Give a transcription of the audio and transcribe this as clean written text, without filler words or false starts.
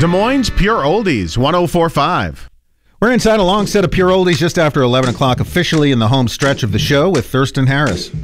Des Moines Pure Oldies, 104.5. We're inside a long set of Pure Oldies just after 11 o'clock, officially in the home stretch of the show with Thurston Harris.